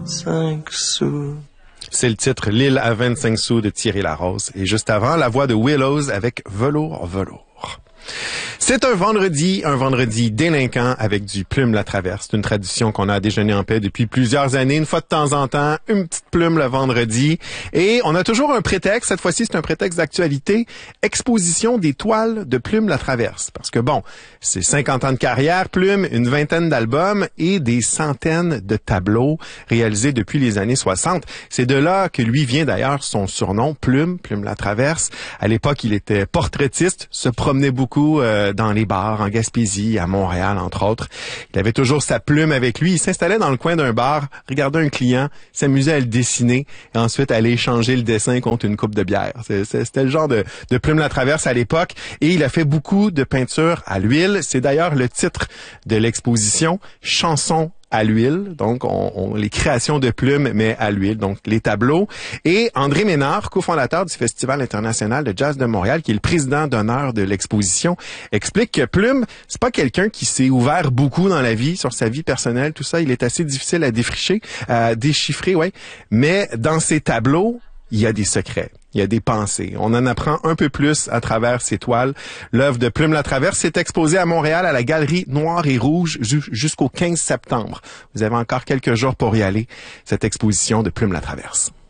5 sous. C'est le titre L'île à 25 sous de Thierry Larose. Et juste avant, la voix de Willows avec Velours, Velours. C'est un vendredi délinquant avec du Plume la Traverse. C'est une tradition qu'on a à déjeuner en paix depuis plusieurs années. Une fois de temps en temps, une petite plume le vendredi. Et on a toujours un prétexte. Cette fois-ci, c'est un prétexte d'actualité. Exposition des toiles de Plume la Traverse. Parce que bon, c'est 50 ans de carrière, Plume, une vingtaine d'albums et des centaines de tableaux réalisés depuis les années 60. C'est de là que lui vient d'ailleurs son surnom, Plume la Traverse. À l'époque, il était portraitiste, se promenait beaucoup dans les bars en Gaspésie, à Montréal, entre autres. Il avait toujours sa plume avec lui. Il s'installait dans le coin d'un bar, regardait un client, s'amusait à le dessiner et ensuite aller échanger le dessin contre une coupe de bière. C'était le genre de Plume la Traverse à l'époque. Et il a fait beaucoup de peintures à l'huile. C'est d'ailleurs le titre de l'exposition, Chansons à l'huile, donc les créations de Plume, mais à l'huile, donc les tableaux. Et André Ménard, cofondateur du Festival international de jazz de Montréal, qui est le président d'honneur de l'exposition, explique que Plume, c'est pas quelqu'un qui s'est ouvert beaucoup dans la vie, sur sa vie personnelle, tout ça, il est assez difficile à déchiffrer, ouais. Mais dans ses tableaux, il y a des secrets. Il y a des pensées. On en apprend un peu plus à travers ces toiles. L'œuvre de Plume la Traverse s'est exposée à Montréal à la Galerie Noire et Rouge jusqu'au 15 septembre. Vous avez encore quelques jours pour y aller. Cette exposition de Plume la Traverse.